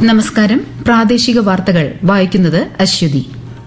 നമസ്കാരം. പ്രാദേശിക വാർത്തകൾ വായിക്കുന്നത് അശ്വതി.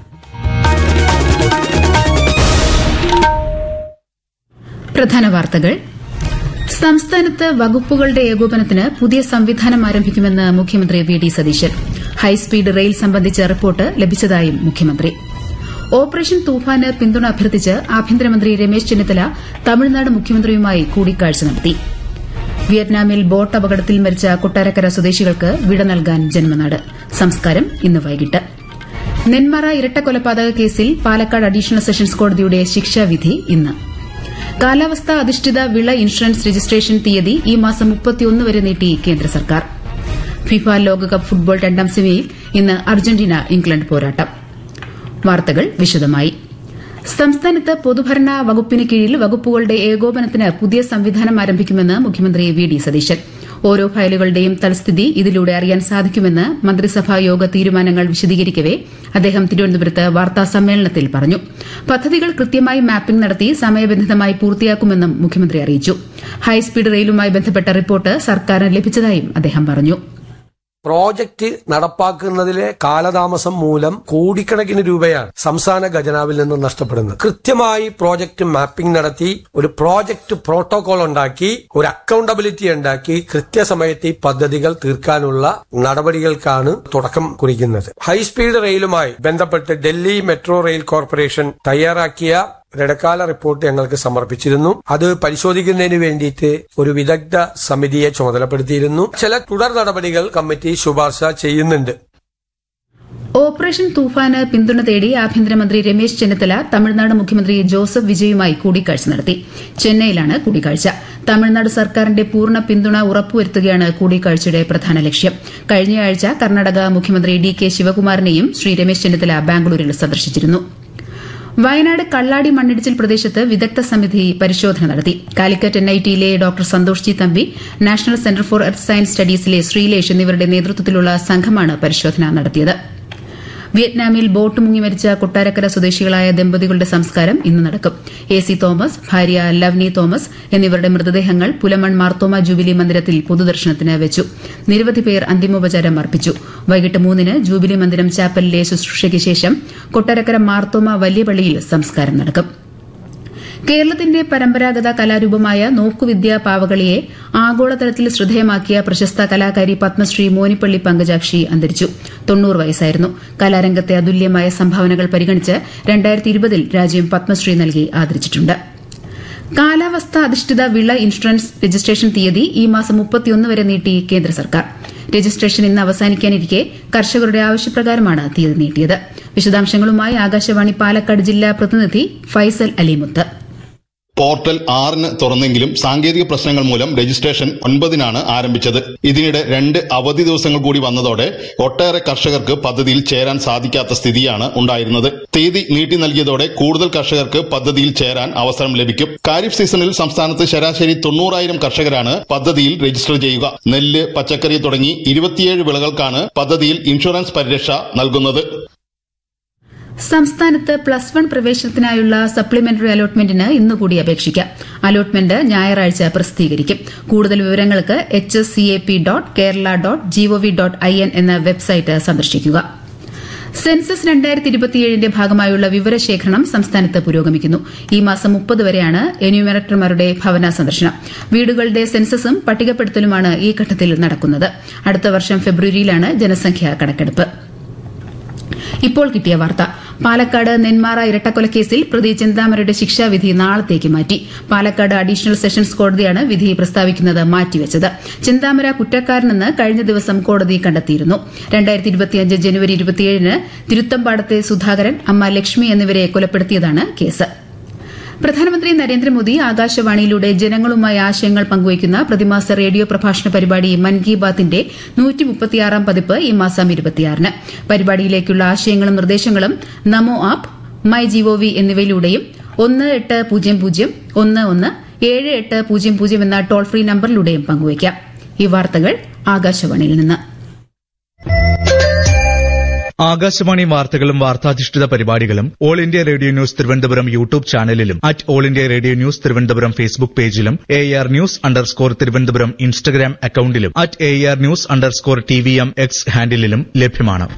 പ്രധാന വാർത്തകൾ. സംസ്ഥാനത്ത് വകുപ്പുകളുടെ ഏകോപനത്തിന് പുതിയ സംവിധാനം ആരംഭിക്കുമെന്ന് മുഖ്യമന്ത്രി V D Satheesan. High speed rail സംബന്ധിച്ച റിപ്പോർട്ട് ലഭിച്ചതായും മുഖ്യമന്ത്രി. ഓപ്പറേഷൻ തൂഫാന് പിന്തുണ അഭ്യർത്ഥിച്ച് ആഭ്യന്തരമന്ത്രി രമേശ് ചെന്നിത്തല തമിഴ്നാട് മുഖ്യമന്ത്രിയുമായി കൂടിക്കാഴ്ച നടത്തി. വിയറ്റ്നാമിൽ ബോട്ട് അപകടത്തിൽ മരിച്ച കൊട്ടാരക്കര സ്വദേശികൾക്ക് വിട നൽകാൻ ജന്മനാട്. സംസ്കാരം ഇന്ന് വൈകിട്ട്. നെന്മാറ ഇരട്ടക്കൊലപാതക കേസിൽ പാലക്കാട് അഡീഷണൽ സെഷൻസ് കോടതിയുടെ ശിക്ഷാവിധി ഇന്ന്. കാലാവസ്ഥാ അധിഷ്ഠിത വിള ഇൻഷുറൻസ് രജിസ്ട്രേഷൻ തീയതി ഈ മാസം 31 വരെ നീട്ടി കേന്ദ്ര സർക്കാർ. ഫിഫ ലോകകപ്പ് ഫുട്ബോൾ രണ്ടാം സെമിയിൽ ഇന്ന് അർജന്റീന ഇംഗ്ലണ്ട് പോരാട്ടം. വാർത്തകൾ വിശദമായി. സംസ്ഥാനത്ത് പൊതുഭരണ വകുപ്പിന് കീഴിൽ വകുപ്പുകളുടെ ഏകോപനത്തിന് പുതിയ സംവിധാനം ആരംഭിക്കുമെന്ന് മുഖ്യമന്ത്രി വി ഡി സതീശൻ. ഓരോ ഫയലുകളുടെയും തൽസ്ഥിതി ഇതിലൂടെ അറിയാൻ സാധിക്കുമെന്ന് മന്ത്രിസഭാ യോഗ തീരുമാനങ്ങൾ വിശദീകരിക്കവെ അദ്ദേഹം തിരുവനന്തപുരത്ത് വാർത്താസമ്മേളനത്തിൽ പറഞ്ഞു. പദ്ധതികൾ കൃത്യമായി മാപ്പിംഗ് നടത്തി സമയബന്ധിതമായി പൂർത്തിയാക്കുമെന്നും മുഖ്യമന്ത്രി അറിയിച്ചു. ഹൈസ്പീഡ് റെയിലുമായി ബന്ധപ്പെട്ട റിപ്പോർട്ട് സർക്കാരിന് ലഭിച്ചതായും അദ്ദേഹം പറഞ്ഞു. പ്രോജക്റ്റ് നടപ്പാക്കുന്നതിലെ കാലതാമസം മൂലം കോടിക്കണക്കിന് രൂപയാണ് സംസ്ഥാന ഖജനാവിൽ നിന്ന് നഷ്ടപ്പെടുന്നത്. കൃത്യമായി പ്രോജക്റ്റ് മാപ്പിംഗ് നടത്തി ഒരു പ്രോജക്റ്റ് പ്രോട്ടോകോൾ ഉണ്ടാക്കി ഒരു അക്കൌണ്ടബിലിറ്റി ഉണ്ടാക്കി കൃത്യസമയത്ത് ഈ പദ്ധതികൾ തീർക്കാനുള്ള നടപടികൾക്കാണ് തുടക്കം കുറിക്കുന്നത്. ഹൈസ്പീഡ് റെയിലുമായി ബന്ധപ്പെട്ട് ഡൽഹി മെട്രോ റെയിൽ കോർപ്പറേഷൻ തയ്യാറാക്കിയ ഇടക്കാല റിപ്പോർട്ട് ഞങ്ങൾക്ക് സമർപ്പിച്ചിരുന്നു. അത് പരിശോധിക്കുന്നതിന് വേണ്ടിയിട്ട് ഒരു വിദഗ്ധ സമിതിയെ ചുമതലപ്പെടുത്തിയിരുന്നു. ചില തുടർ നടപടികൾ കമ്മിറ്റി ശുപാർശ ചെയ്യുന്നുണ്ട്. ഓപ്പറേഷൻ തൂഫാന് പിന്തുണ തേടി ആഭ്യന്തരമന്ത്രി രമേശ് ചെന്നിത്തല തമിഴ്നാട് മുഖ്യമന്ത്രി ജോസഫ് വിജയുമായി കൂടിക്കാഴ്ച നടത്തി. ചെന്നൈയിലാണ് കൂടിക്കാഴ്ച. തമിഴ്നാട് സർക്കാരിന്റെ പൂർണ്ണ പിന്തുണ ഉറപ്പുവരുത്തുകയാണ് കൂടിക്കാഴ്ചയുടെ പ്രധാന ലക്ഷ്യം. കഴിഞ്ഞയാഴ്ച കർണാടക മുഖ്യമന്ത്രി ഡി കെ ശിവകുമാറിനെയും ശ്രീ രമേശ് ചെന്നിത്തല ബാംഗ്ലൂരിൽ സന്ദർശിച്ചിരുന്നു. വയനാട് കള്ളാടി മണ്ണിടിച്ചിൽ പ്രദേശത്ത് വിദഗ്ധ സമിതി പരിശോധന നടത്തി. Calicut NITയിലെ doctor Santhosh G Thampi, national centre for earth science സ്റ്റഡീസിലെ Sreelesh എന്നിവരുടെ നേതൃത്വത്തിലുള്ള സംഘമാണ് പരിശോധന നടത്തിയത്. വിയറ്റ്നാമിൽ ബോട്ട് മുങ്ങി മരിച്ച കൊട്ടാരക്കര സ്വദേശികളായ ദമ്പതികളുടെ സംസ്കാരം ഇന്ന് നടക്കും. AC തോമസ്, ഭാര്യ ലവ്നി തോമസ് എന്നിവരുടെ മൃതദേഹങ്ങൾ പുലമൺ മാർത്തോമ ജൂബിലി മന്ദിരത്തിൽ പൊതുദർശനത്തിന് വെച്ചു. നിരവധി പേർ അന്തിമോപചാരം അർപ്പിച്ചു. വൈകിട്ട് 3-ന് ജൂബിലി മന്ദിരം ചാപ്പലിലെ ശുശ്രൂഷയ്ക്ക് ശേഷം കൊട്ടാരക്കര മാർത്തോമ വലിയ പള്ളിയിൽ സംസ്കാരം നടക്കും. കേരളത്തിന്റെ പരമ്പരാഗത കലാരൂപമായ നോക്കുവിദ്യ പാവകളിയെ ആഗോളതലത്തിൽ ശ്രദ്ധേയമാക്കിയ പ്രശസ്ത കലാകാരി പത്മശ്രീ മോനിപ്പള്ളി പങ്കജാക്ഷി അന്തരിച്ചു. 90 വയസ്സായിരുന്നു. കലാരംഗത്തെ അതുല്യമായ സംഭാവനകൾ പരിഗണിച്ച് 2020-ൽ രാജ്യം പത്മശ്രീ നൽകി ആദരിച്ചിട്ടുണ്ട്. കാലാവസ്ഥാ അധിഷ്ഠിത വിള ഇൻഷുറൻസ് രജിസ്ട്രേഷൻ തീയതി ഈ മാസം 31 വരെ നീട്ടി കേന്ദ്ര സർക്കാർ. രജിസ്ട്രേഷൻ ഇന്ന് അവസാനിക്കാനിരിക്കെ കർഷകരുടെ ആവശ്യപ്രകാരമാണ് തീയതി നീട്ടിയത്. വിശദാംശങ്ങളുമായി ആകാശവാണി പാലക്കാട് ജില്ലാ പ്രതിനിധി ഫൈസൽ അലിമുത്ത്. പോർട്ടൽ 6-ന് തുറന്നെങ്കിലും സാങ്കേതിക പ്രശ്നങ്ങൾ മൂലം രജിസ്ട്രേഷൻ 9-നാണ് ആരംഭിച്ചത്. ഇതിനിടെ 2 അവധി ദിവസങ്ങൾ കൂടി വന്നതോടെ ഒട്ടേറെ കർഷകർക്ക് പദ്ധതിയിൽ ചേരാൻ സാധിക്കാത്ത സ്ഥിതിയാണ് ഉണ്ടായിരുന്നത്. തീയതി നീട്ടി നൽകിയതോടെ കൂടുതൽ കർഷകർക്ക് പദ്ധതിയിൽ ചേരാൻ അവസരം ലഭിക്കും. ഖാരിഫ് സീസണിൽ സംസ്ഥാനത്ത് ശരാശരി 90,000 കർഷകരാണ് പദ്ധതിയിൽ രജിസ്റ്റർ ചെയ്യുക. നെല്ല്, പച്ചക്കറി തുടങ്ങി 27 വിളകൾക്കാണ് പദ്ധതിയിൽ ഇൻഷുറൻസ് പരിരക്ഷ നൽകുന്നത്. സംസ്ഥാനത്ത് +1 പ്രവേശനത്തിനായുള്ള സപ്ലിമെന്ററി അലോട്ട്മെന്റിന് ഇന്നുകൂടി അപേക്ഷിക്കാം. അലോട്ട്മെന്റ് ഞായറാഴ്ച പ്രസിദ്ധീകരിക്കും. കൂടുതൽ വിവരങ്ങൾക്ക് hscap.kerala.gov.in എന്ന വെബ്സൈറ്റ് സന്ദർശിക്കുക. സെൻസസ് 2027ന്റെ ഭാഗമായുള്ള വിവരശേഖരണം സംസ്ഥാനത്ത് പുരോഗമിക്കുന്നു. ഈ മാസം 30 വരെയാണ് എന്യൂമറേറ്റർമാരുടെ ഭവന സന്ദർശനം. വീടുകളുടെ സെൻസസും പട്ടികപ്പെടുത്തലുമാണ് ഈ ഘട്ടത്തിൽ നടക്കുന്നത്. അടുത്ത വർഷം ഫെബ്രുവരിയിലാണ് ജനസംഖ്യാ കണക്കെടുപ്പ്. ഇപ്പോൾ കിട്ടിയ വാർത്ത. പാലക്കാട് നെന്മാറ ഇരട്ടക്കൊലക്കേസിൽ പ്രതി ചിന്താമരയുടെ ശിക്ഷാവിധി നാളത്തേക്ക് മാറ്റി. പാലക്കാട് അഡീഷണൽ സെഷൻസ് കോടതിയാണ് വിധി പ്രസ്താവിക്കുന്നത് മാറ്റിവെച്ചത്. ചിന്താമര കുറ്റക്കാരനെന്ന് കഴിഞ്ഞ ദിവസം കോടതി കണ്ടെത്തിയിരുന്നു. 2025 ജനുവരി 27-ന് തിരുത്തമ്പാടത്തെ സുധാകരൻ, അമ്മ ലക്ഷ്മി എന്നിവരെ കൊലപ്പെടുത്തിയതാണ് കേസ്. പ്രധാനമന്ത്രി നരേന്ദ്രമോദി ആകാശവാണിയിലൂടെ ജനങ്ങളുമായി ആശയങ്ങൾ പങ്കുവയ്ക്കുന്ന പ്രതിമാസ റേഡിയോ പ്രഭാഷണ പരിപാടി മൻ കി ബാത്തിന്റെ 136-ാം പതിപ്പ് ഈ മാസം 26-ന്. പരിപാടിയിലേക്കുള്ള ആശയങ്ങളും നിർദ്ദേശങ്ങളും നമോ ആപ്പ്, മൈ GOV എന്നിവയിലൂടെയും 1800117800 എന്ന ടോൾ ഫ്രീ നമ്പറിലൂടെയും പങ്കുവയ്ക്കാം. ഈ വാർത്തകൾ ആകാശവാണിയിൽ നിന്ന്. ആകാശവാണി വാർത്തകളും വാർത്താധിഷ്ഠിത പരിപാടികളും all India radio news Thiruvananthapuram YouTube ചാനലിലും @all India radio news Thiruvananthapuram Facebook പേജിലും AR News_ തിരുവനന്തപുരം ഇൻസ്റ്റഗ്രാം അക്കൌണ്ടിലും @AR News_TVM X ഹാൻഡിലും ലഭ്യമാണ്.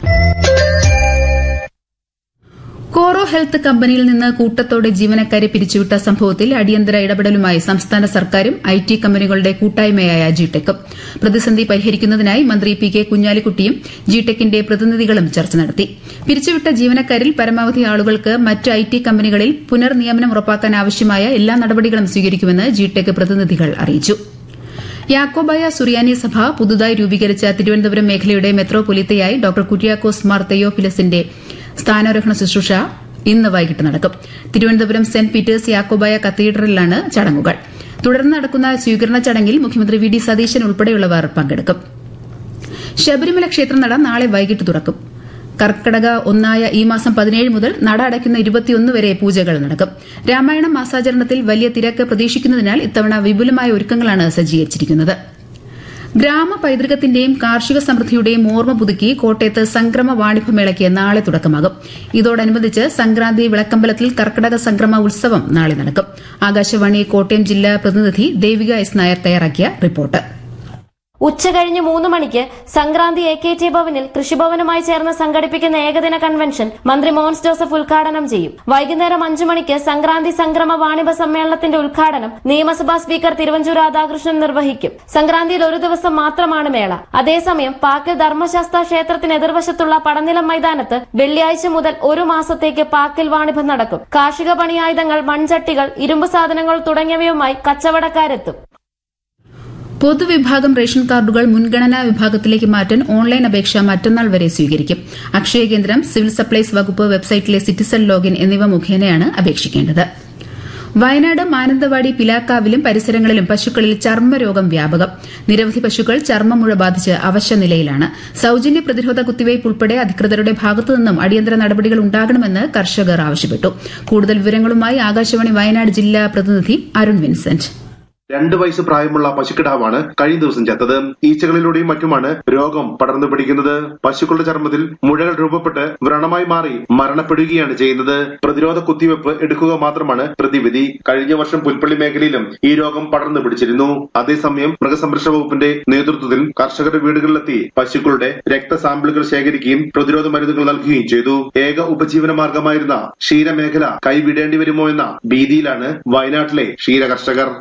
കോറോ ഹെൽത്ത് കമ്പനിയിൽ നിന്ന് കൂട്ടത്തോടെ ജീവനക്കാരെ പിരിച്ചുവിട്ട സംഭവത്തിൽ അടിയന്തര ഇടപെടലുമായി സംസ്ഥാന സർക്കാരും IT കമ്പനികളുടെ കൂട്ടായ്മയായ ജിടെക്കും. പ്രതിസന്ധി പരിഹരിക്കുന്നതിനായി മന്ത്രി PK കുഞ്ഞാലിക്കുട്ടിയും ജിടെക്കിന്റെ പ്രതിനിധികളും ചർച്ച നടത്തി. പിരിച്ചുവിട്ട ജീവനക്കാരിൽ പരമാവധി ആളുകൾക്ക് മറ്റ് IT കമ്പനികളിൽ പുനർനിയമനം ഉറപ്പാക്കാൻ ആവശ്യമായ എല്ലാ നടപടികളും സ്വീകരിക്കുമെന്ന് ജിടെക് പ്രതിനിധികൾ അറിയിച്ചു. യാക്കോബായ സുറിയാനി സഭ പുതുതായി രൂപീകരിച്ച തിരുവനന്തപുരം മേഖലയുടെ മെത്രോപൊലീത്തയായി ഡോക്ടർ കുര്യാക്കോസ് മാർ തെയോഫിലസിന്റെ സ്ഥാനാരോഹണ ശുശ്രൂഷ ഇന്ന് വൈകിട്ട് നടക്കും. തിരുവനന്തപുരം സെന്റ് പീറ്റേഴ്സ് യാക്കോബായ കത്തീഡ്രലിലാണ് ചടങ്ങുകൾ. തുടർന്ന് നടക്കുന്ന സ്വീകരണ ചടങ്ങിൽ മുഖ്യമന്ത്രി VD സതീശൻ ഉൾപ്പെടെയുള്ളവർ പങ്കെടുക്കും. ശബരിമല ക്ഷേത്രനട നാളെ വൈകിട്ട് തുറക്കും. കർക്കടക 1 ഈ മാസം 17 മുതൽ നട അടയ്ക്കുന്ന 21 വരെ പൂജകൾ നടക്കും. രാമായണം മാസാചരണത്തിൽ വലിയ തിരക്ക് പ്രതീക്ഷിക്കുന്നതിനാൽ ഇത്തവണ വിപുലമായ ഒരുക്കങ്ങളാണ് സജ്ജീകരിച്ചിരിക്കുന്നത്. ഗ്രാമ പൈതൃകത്തിന്റെയും കാർഷിക സമൃദ്ധിയുടെയും ഓർമ്മ പുതുക്കി കോട്ടയത്ത് സംക്രമ വാണിഭമേളയ്ക്ക് നാളെ തുടക്കമാകും. ഇതോടനുബന്ധിച്ച് സംക്രാന്തി വിളക്കമ്പലത്തിൽ കർക്കടക സംക്രമ ഉത്സവം നാളെ നടക്കും. ആകാശവാണി കോട്ടയം ജില്ലാ പ്രതിനിധി ദേവിക S. നായർ തയ്യാറാക്കിയ റിപ്പോർട്ട്. ഉച്ചകഴിഞ്ഞ് 3 മണിക്ക് സംക്രാന്തി AKT ഭവനിൽ കൃഷിഭവനുമായി ചേർന്ന് സംഘടിപ്പിക്കുന്ന ഏകദിന കൺവെൻഷൻ മന്ത്രി മോൻസ് ജോസഫ് ഉദ്ഘാടനം ചെയ്യും. വൈകുന്നേരം 5 മണിക്ക് സംക്രാന്തി സംക്രമ വാണിഭ സമ്മേളനത്തിന്റെ ഉദ്ഘാടനം നിയമസഭാ സ്പീക്കർ തിരുവഞ്ചൂർ രാധാകൃഷ്ണൻ നിർവഹിക്കും. സംക്രാന്തിയിൽ ഒരു ദിവസം മാത്രമാണ് മേള. അതേസമയം പാക്കിൽ ധർമ്മശാസ്ത്ര ക്ഷേത്രത്തിന് എതിർവശത്തുള്ള പടനിലം മൈതാനത്ത് വെള്ളിയാഴ്ച മുതൽ 1 മാസത്തേക്ക് പാക്കിൽ വാണിഭം നടക്കും. കാർഷിക പണിയായുധങ്ങൾ, മൺചട്ടികൾ, ഇരുമ്പ് സാധനങ്ങൾ തുടങ്ങിയവയുമായി കച്ചവടക്കാരെത്തും. പൊതുവിഭാഗം റേഷൻ കാർഡുകൾ മുൻഗണനാ വിഭാഗത്തിലേക്ക് മാറ്റാൻ ഓൺലൈൻ അപേക്ഷ മറ്റന്നാൾ വരെ സ്വീകരിക്കും. അക്ഷയ കേന്ദ്രം, സിവിൽ സപ്ലൈസ് വകുപ്പ് വെബ്സൈറ്റിലെ സിറ്റിസൺ ലോഗിൻ എന്നിവ മുഖേനയാണ് അപേക്ഷിക്കേണ്ടത്. വയനാട് മാനന്തവാടി പിലാക്കാവിലും പരിസരങ്ങളിലും പശുക്കളിൽ ചർമ്മരോഗം വ്യാപകം. നിരവധി പശുക്കൾ ചർമ്മമുഴ ബാധിച്ച് അവശ നിലയിലാണ്. സൌജന്യ പ്രതിരോധ കുത്തിവയ്പ് ഉൾപ്പെടെ അധികൃതരുടെ ഭാഗത്തുനിന്നും അടിയന്തര നടപടികൾ ഉണ്ടാകണമെന്ന് കർഷകർ ആവശ്യപ്പെട്ടു. കൂടുതൽ വിവരങ്ങളുമായി ആകാശവാണി വയനാട് ജില്ലാ പ്രതിനിധി അരുൺ വിൻസെന്റ്. 2 വയസ്സ് പ്രായമുള്ള പശുക്കിടാവാണ് കഴിഞ്ഞ ദിവസം ചത്തത്. ഈച്ചകളിലൂടെയും മറ്റുമാണ് രോഗം പടർന്നു പിടിക്കുന്നത്. പശുക്കളുടെ ചർമ്മത്തിൽ മുഴകൾ രൂപപ്പെട്ട് വ്രണമായി മാറി മരണപ്പെടുകയാണ് ചെയ്യുന്നത്. പ്രതിരോധ കുത്തിവെപ്പ് എടുക്കുക മാത്രമാണ് പ്രതിവിധി. കഴിഞ്ഞ വർഷം പുൽപ്പള്ളി മേഖലയിലും ഈ രോഗം പടർന്നു പിടിച്ചിരുന്നു. അതേസമയം മൃഗസംരക്ഷണ വകുപ്പിന്റെ നേതൃത്വത്തിൽ കർഷകരുടെ വീടുകളിലെത്തി പശുക്കളുടെ രക്തസാമ്പിളുകൾ ശേഖരിക്കുകയും പ്രതിരോധ മരുന്നുകൾ നൽകുകയും ചെയ്തു. ഏക ഉപജീവന മാർഗമായിരുന്ന ക്ഷീരമേഖല കൈവിടേണ്ടി വരുമോ എന്ന ഭീതിയിലാണ് വയനാട്ടിലെ ക്ഷീരകർഷകർ.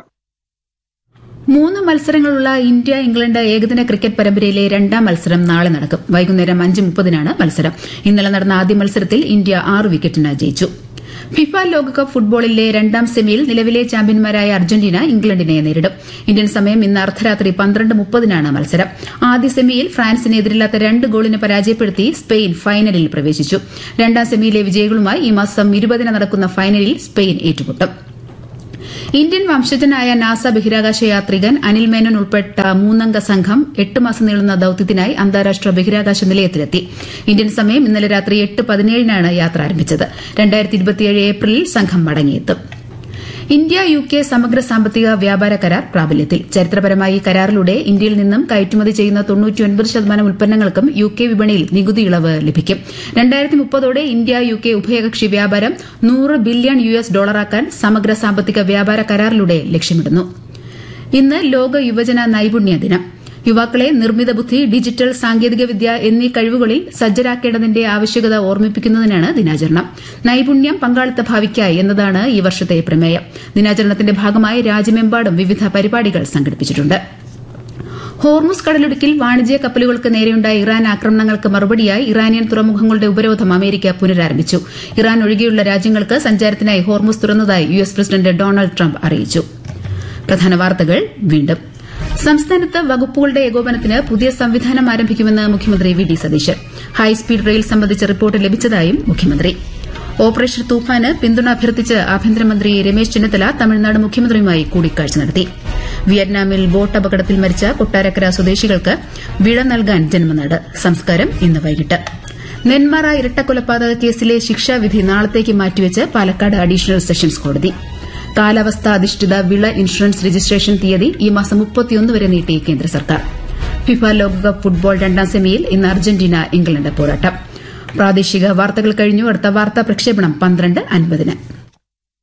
3 മത്സരങ്ങളുള്ള ഇന്ത്യ ഇംഗ്ലണ്ട് ഏകദിന ക്രിക്കറ്റ് പരമ്പരയിലെ 2ാം മത്സരം നാളെ നടക്കും. വൈകുന്നേരം 5:30-നാണ് മത്സരം. ഇന്നലെ നടന്ന ആദ്യ മത്സരത്തിൽ ഇന്ത്യ 6 വിക്കറ്റിന് ജയിച്ചു. ഫിഫ ലോകകപ്പ് ഫുട്ബോളിലെ 2ാം സെമിയിൽ നിലവിലെ ചാമ്പ്യന്മാരായ അർജന്റീന ഇംഗ്ലണ്ടിനെ നേരിടും. ഇന്ത്യൻ സമയം ഇന്ന് അർദ്ധരാത്രി 12:30-നാണ് മത്സരം. ആദ്യ സെമിയിൽ ഫ്രാൻസിനെ എതിരില്ലാത്ത 2 ഗോളിന് പരാജയപ്പെടുത്തി സ്പെയിൻ ഫൈനലിൽ പ്രവേശിച്ചു. 2ാം സെമിയിലെ വിജയികളുമായി ഈ മാസം 20-ന് നടക്കുന്ന ഫൈനലിൽ സ്പെയിൻ ഏറ്റുമുട്ടും. ഇന്ത്യൻ വംശജനായ നാസ ബഹിരാകാശ യാത്രികൻ അനിൽ മേനോൻ ഉൾപ്പെട്ട 3-അംഗ സംഘം 8 മാസം നീളുന്ന ദൌത്യത്തിനായി അന്താരാഷ്ട്ര ബഹിരാകാശ നിലയത്തിലെത്തി. ഇന്ത്യൻ സമയം ഇന്നലെ രാത്രി 8:17-നാണ് യാത്ര ആരംഭിച്ചത്. 2027 ഏപ്രിലിൽ സംഘം മടങ്ങിയെത്തും. ഇന്ത്യ UK സമഗ്ര സാമ്പത്തിക വ്യാപാര കരാർ പ്രാബല്യത്തിൽ. ചരിത്രപരമായി ഈ കരാറിലൂടെ ഇന്ത്യയിൽ നിന്നും കയറ്റുമതി ചെയ്യുന്ന 99% ഉൽപ്പന്നങ്ങൾക്കും UK വിപണിയിൽ നികുതി ഇളവ് ലഭിക്കും. 2030ഓടെ ഇന്ത്യ UK ഉഭയകക്ഷി വ്യാപാരം $100 ബില്യൺ ആക്കാൻ സമഗ്ര സാമ്പത്തിക വ്യാപാര കരാറിലൂടെ ലക്ഷ്യമിടുന്നു. ഇന്ന് ലോക യുവജന നൈപുണ്യ ദിനം. യുവാക്കളെ നിർമ്മിത ബുദ്ധി, ഡിജിറ്റൽ സാങ്കേതികവിദ്യ എന്നീ കഴിവുകളിൽ സജ്ജരാക്കേണ്ടതിന്റെ ആവശ്യകത ഓർമ്മിപ്പിക്കുന്നതിനാണ് ദിനാചരണം. നൈപുണ്യം പങ്കാളിത്ത ഭാവിക്കായി എന്നതാണ് ഈ വർഷത്തെ പ്രമേയം. ദിനാചരണത്തിന്റെ ഭാഗമായി രാജ്യമെമ്പാടും വിവിധ പരിപാടികൾ സംഘടിപ്പിച്ചിട്ടുണ്ട്. ഹോർമുസ് കടലിടുക്കിൽ വാണിജ്യ കപ്പലുകൾക്ക് നേരെയുണ്ടായ ഇറാൻ ആക്രമണങ്ങൾക്ക് മറുപടിയായി ഇറാനിയൻ തുറമുഖങ്ങളുടെ ഉപരോധം അമേരിക്ക പുനരാരംഭിച്ചു. ഇറാൻ ഒഴികെയുള്ള രാജ്യങ്ങൾക്ക് സഞ്ചാരത്തിനായി Hormuz തുറന്നതായി US president Donald Trump അറിയിച്ചു. പ്രധാന വാർത്തകൾ വീണ്ടും. സംസ്ഥാനത്ത് വകുപ്പുകളുടെ ഏകോപനത്തിന് പുതിയ സംവിധാനം ആരംഭിക്കുമെന്ന് മുഖ്യമന്ത്രി VD സതീശൻ. ഹൈസ്പീഡ് റെയിൽ സംബന്ധിച്ച റിപ്പോർട്ട് ലഭിച്ചതായും മുഖ്യമന്ത്രി. ഓപ്പറേഷൻ തൂഫാന് പിന്തുണ അഭ്യർത്ഥിച്ച് ആഭ്യന്തരമന്ത്രി രമേശ് ചെന്നിത്തല തമിഴ്നാട് മുഖ്യമന്ത്രിയുമായി കൂടിക്കാഴ്ച നടത്തി. വിയറ്റ്നാമിൽ ബോട്ട് അപകടത്തിൽ മരിച്ച കൊട്ടാരക്കര സ്വദേശികൾക്ക് വിട നൽകാൻ ജന്മനാട്. സംസ്കാരം ഇന്ന് വൈകിട്ട്. നെന്മാറ ഇരട്ടക്കൊലപാതക കേസിലെ ശിക്ഷാവിധി നാളത്തേക്ക് മാറ്റിവെച്ച് പാലക്കാട് അഡീഷണൽ സെഷൻസ് കോടതി. കാലാവസ്ഥാ അധിഷ്ഠിത വിള ഇൻഷുറൻസ് രജിസ്ട്രേഷൻ തീയതി ഈ മാസം 31 വരെ നീട്ടി കേന്ദ്ര സർക്കാർ. ഫിഫ ലോകകപ്പ് ഫുട്ബോൾ 2ാം സെമിയിൽ ഇന്ന് അർജന്റീന ഇംഗ്ലണ്ട് പോരാട്ടം. പ്രാദേശിക വാർത്തകൾ കഴിഞ്ഞു. അടുത്ത വാർത്താ പ്രക്ഷേപണം 12:50.